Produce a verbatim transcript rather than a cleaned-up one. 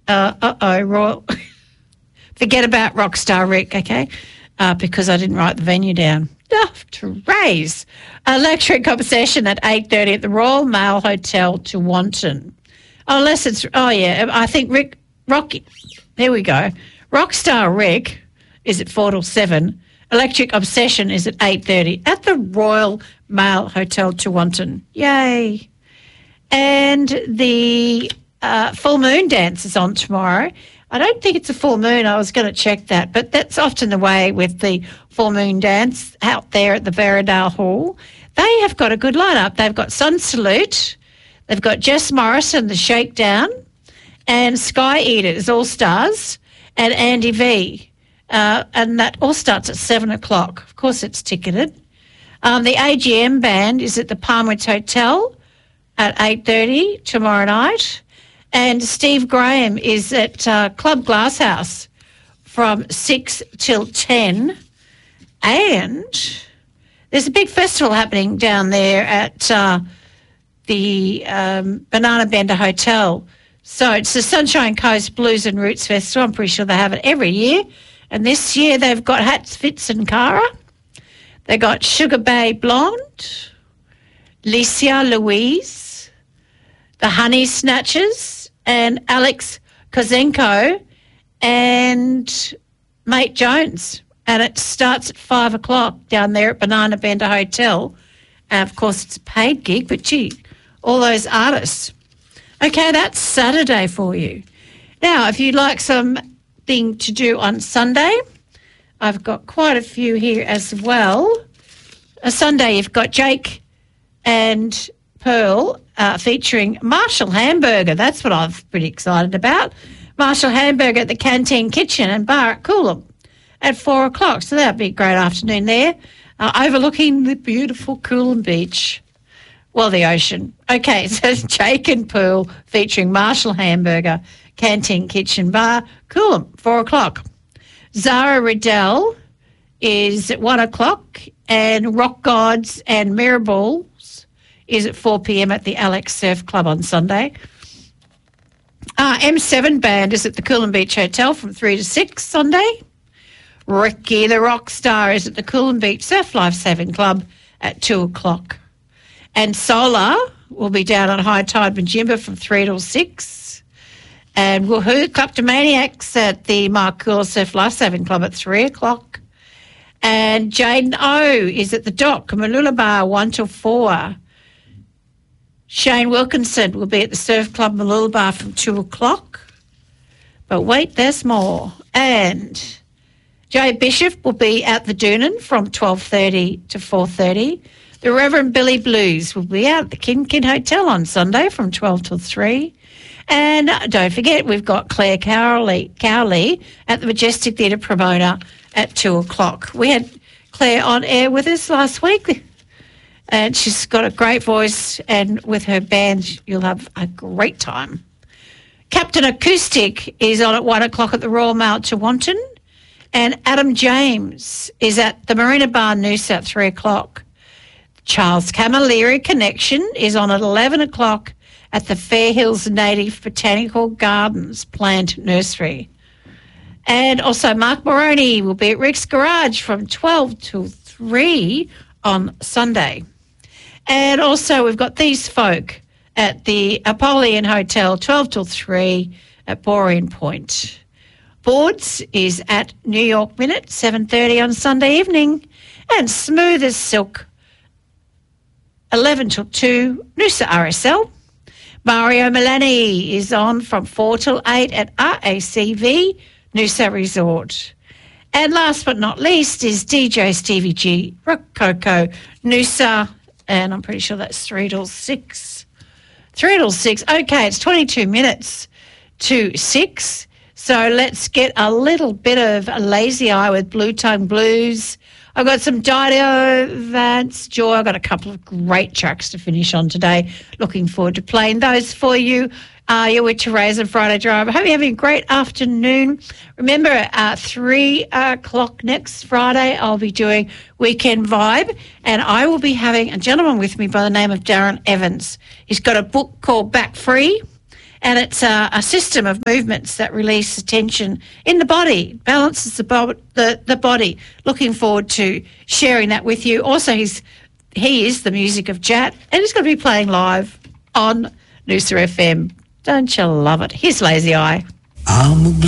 Uh, uh-oh, Royal. Forget about Rockstar Rick, okay? Uh, because I didn't write the venue down. Oh, to raise. Electric Obsession at eight thirty at the Royal Mail Hotel to Wanton. Unless it's, oh, yeah, I think Rick, Rocky, there we go. Rockstar Rick is at four till seven. Electric Obsession is at eight thirty at the Royal Mail Hotel to Wanton. Yay. And the uh, full moon dance is on tomorrow. I don't think it's a full moon. I was going to check that, but that's often the way with the full moon dance out there at the Veradale Hall. They have got a good lineup. They've got Sun Salute, they've got Jess Morrison, The Shakedown, and Sky Eaters, All Stars, and Andy V. Uh, and that all starts at seven o'clock. Of course, it's ticketed. Um, the A G M band is at the Palmwoods Hotel at eight thirty tomorrow night. And Steve Graham is at uh, Club Glasshouse from six till ten. And there's a big festival happening down there at uh, the um, Banana Bender Hotel. So it's the Sunshine Coast Blues and Roots Festival. I'm pretty sure they have it every year. And this year they've got Hats, Fitz and Cara. They got Sugar Bay Blonde, Licia Louise, the Honey Snatchers, and Alex Kozenko and Mate Jones. And it starts at five o'clock down there at Banana Bender Hotel. And, of course, it's a paid gig, but, gee, all those artists. Okay, that's Saturday for you. Now, if you'd like something to do on Sunday, I've got quite a few here as well. A Sunday, you've got Jake and Pearl uh, featuring Marshall Hamburger. That's what I'm pretty excited about. Marshall Hamburger at the Canteen Kitchen and Bar at Coolum at four o'clock. So that'd be a great afternoon there, uh, overlooking the beautiful Coolum Beach. Well, the ocean. Okay, so Jake and Pearl featuring Marshall Hamburger, Canteen Kitchen Bar, Coolum, four o'clock. Zara Riddell is at one o'clock, and Rock Gods and Miraballs is at four p.m. at the Alex Surf Club on Sunday. Uh, M seven Band is at the Coolum Beach Hotel from three to six Sunday. Ricky the Rockstar is at the Coolum Beach Surf Life Saving Club at two o'clock. And Solar will be down on High Tide Majimba from three till six. And Woohoo Kleptomaniacs at the Mark Cooler Surf Life Saving Club at three o'clock. And Jaden O is at the Dock, Malula Bar, one till four. Shane Wilkinson will be at the Surf Club Malula Bar from two o'clock. But wait, there's more. And Jay Bishop will be at the Doonan from twelve thirty to four thirty. The Reverend Billy Blues will be out at the Kin Kin Hotel on Sunday from twelve till three. And don't forget, we've got Claire Cowley, Cowley at the Majestic Theatre Pomona at two o'clock. We had Claire on air with us last week, and she's got a great voice, and with her band, you'll have a great time. Captain Acoustic is on at one o'clock at the Royal Mail to Wanton, and Adam James is at the Marina Bar Noosa at three o'clock. Charles Camilleri Connection is on at eleven o'clock at the Fair Hills Native Botanical Gardens Plant Nursery. And also Mark Moroney will be at Rick's Garage from twelve till three on Sunday. And also we've got these folk at the Apollyon Hotel, twelve till three at Borean Point. Boards is at New York Minute, seven thirty on Sunday evening. And Smooth as Silk, eleven till two, Noosa R S L. Mario Milani is on from four till eight at R A C V, Noosa Resort. And last but not least is D J Stevie G, Rococo, Noosa, and I'm pretty sure that's three till six. three till six. Okay, it's twenty-two minutes to six. So let's get a little bit of a Lazy Eye with Blue Tongue Blues. I've got some Dido, Vance, Joy. I've got a couple of great tracks to finish on today. Looking forward to playing those for you. Uh, you're with Teresa Friday Drive. I hope you're having a great afternoon. Remember, at uh, three o'clock next Friday, I'll be doing Weekend Vibe, and I will be having a gentleman with me by the name of Darren Evans. He's got a book called Back Free, And it's a, a system of movements that release tension in the body, balances the, bo- the, the body. Looking forward to sharing that with you. Also, he's, he is the music of Jat, and he's going to be playing live on Noosa F M. Don't you love it? Here's Lazy Eye. I'm a